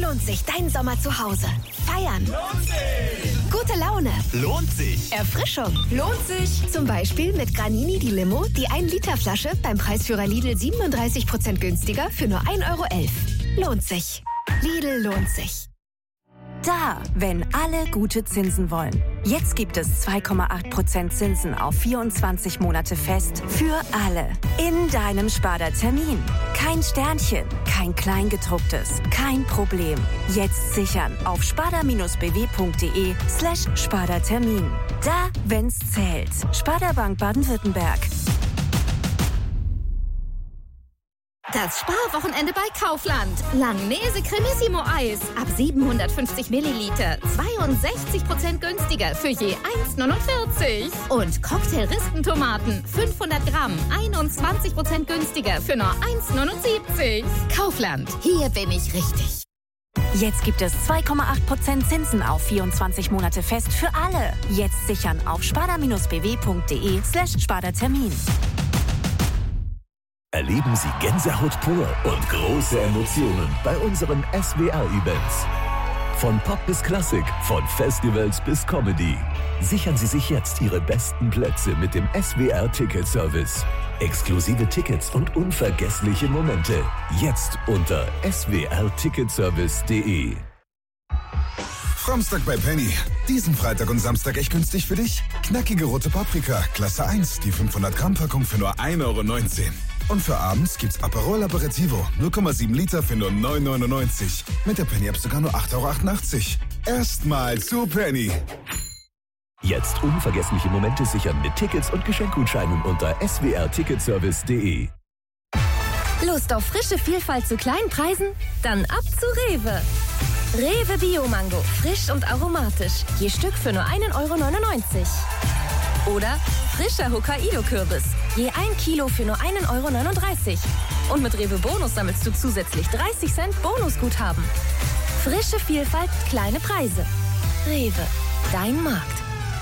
lohnt sich dein Sommer zu Hause. Feiern. Lohnt sich. Gute Laune. Lohnt sich. Erfrischung. Lohnt sich. Zum Beispiel mit Granini die Limo, die 1-Liter-Flasche beim Preisführer Lidl 37% günstiger für nur 1,11 €. Lohnt sich. Lidl lohnt sich. Da, wenn alle gute Zinsen wollen. Jetzt gibt es 2,8% Zinsen auf 24 Monate fest für alle. In deinem Sparda-Termin. Kein Sternchen, kein Kleingedrucktes, kein Problem. Jetzt sichern auf sparda-bw.de/Sparda-Termin. Da, wenn's zählt. Sparda Bank Baden-Württemberg. Das Sparwochenende bei Kaufland. Langnese Cremissimo Eis. Ab 750 Milliliter. 62% günstiger für je 1,49. Und Cocktail-Rispentomaten. 500 Gramm. 21% günstiger für nur 1,79. Kaufland. Hier bin ich richtig. Jetzt gibt es 2,8% Zinsen auf 24 Monate fest für alle. Jetzt sichern auf sparda-bw.de/Sparda-Termin. Erleben Sie Gänsehaut pur und große Emotionen bei unseren SWR-Events. Von Pop bis Klassik, von Festivals bis Comedy. Sichern Sie sich jetzt Ihre besten Plätze mit dem SWR-Ticket-Service. Exklusive Tickets und unvergessliche Momente. Jetzt unter swrticketservice.de. Samstag bei Penny. Diesen Freitag und Samstag echt günstig für dich? Knackige rote Paprika, Klasse 1, die 500 Gramm Packung für nur 1,19 €. Und für abends gibt's Aperol Aperitivo, 0,7 Liter für nur 9,99 €. Mit der Penny-App sogar nur 8,88 €. Erstmal zu Penny. Jetzt unvergessliche Momente sichern mit Tickets und Geschenkgutscheinen unter swrticketservice.de. Lust auf frische Vielfalt zu kleinen Preisen? Dann ab zu Rewe. Rewe Bio-Mango, frisch und aromatisch. Je Stück für nur 1,99 €. Oder frischer Hokkaido-Kürbis. Je 1 Kilo für nur 1,39 €. Und mit Rewe Bonus sammelst du zusätzlich 30 Cent Bonusguthaben. Frische Vielfalt, kleine Preise. Rewe, dein Markt.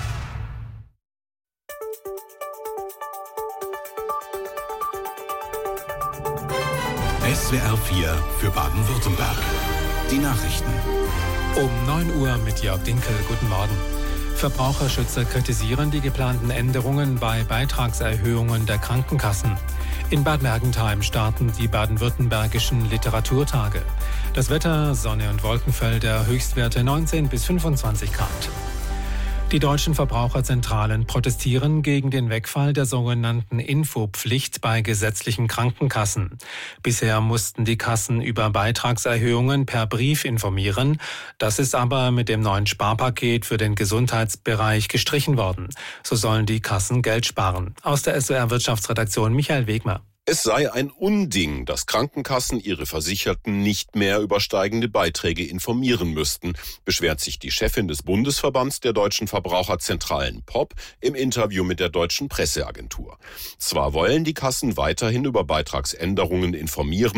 SWR 4 für Baden-Württemberg. Die Nachrichten. Um 9 Uhr mit Jörg Dinkel. Guten Morgen. Verbraucherschützer kritisieren die geplanten Änderungen bei Beitragserhöhungen der Krankenkassen. In Bad Mergentheim starten die baden-württembergischen Literaturtage. Das Wetter, Sonne und Wolkenfelder, Höchstwerte 19 bis 25 Grad. Die deutschen Verbraucherzentralen protestieren gegen den Wegfall der sogenannten Infopflicht bei gesetzlichen Krankenkassen. Bisher mussten die Kassen über Beitragserhöhungen per Brief informieren. Das ist aber mit dem neuen Sparpaket für den Gesundheitsbereich gestrichen worden. So sollen die Kassen Geld sparen. Aus der SWR-Wirtschaftsredaktion Michael Wegmer. Es sei ein Unding, dass Krankenkassen ihre Versicherten nicht mehr über steigende Beiträge informieren müssten, beschwert sich die Chefin des Bundesverbands der deutschen Verbraucherzentralen POP im Interview mit der Deutschen Presseagentur. Zwar wollen die Kassen weiterhin über Beitragsänderungen informieren,